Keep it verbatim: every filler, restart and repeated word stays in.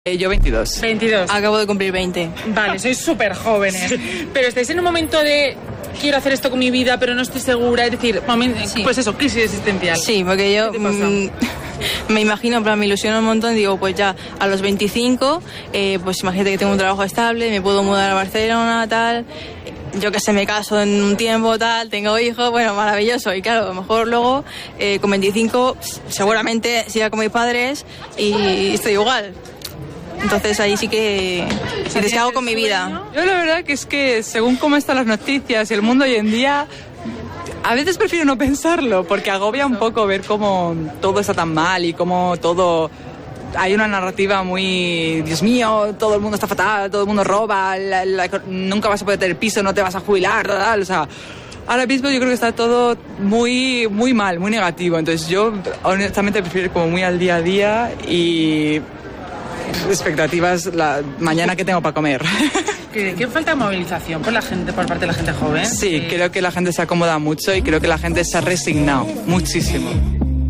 Eh, yo veintidós. veintidós. Acabo de cumplir veinte. Vale, sois súper jóvenes. Sí. Pero estáis en un momento de quiero hacer esto con mi vida, pero no estoy segura. Es decir, momento, sí. Pues eso, crisis existencial. Sí, porque yo mmm, me imagino, pero me ilusiono un montón. Digo, pues ya a los veinticinco, eh, pues imagínate que tengo un trabajo estable, me puedo mudar a Barcelona, tal. Yo que sé, me caso en un tiempo, tal, tengo hijos, bueno, maravilloso. Y claro, a lo mejor luego, eh, con veinticinco, seguramente siga con mis padres y estoy igual. Entonces ahí sí que sí que hago con mi vida. Yo la verdad que es que según cómo están las noticias y el mundo hoy en día, a veces prefiero no pensarlo porque agobia un poco ver cómo todo está tan mal y cómo todo... Hay una narrativa muy, Dios mío, todo el mundo está fatal, todo el mundo roba, la, la, nunca vas a poder tener piso, no te vas a jubilar, tal, tal, o sea... Ahora mismo yo creo que está todo muy, muy mal, muy negativo. Entonces yo honestamente prefiero ir como muy al día a día y... expectativas la mañana que tengo para comer. ¿Qué, qué falta de movilización por la gente, por parte de la gente joven? Sí, creo que la gente se acomoda mucho y creo que la gente se ha resignado muchísimo.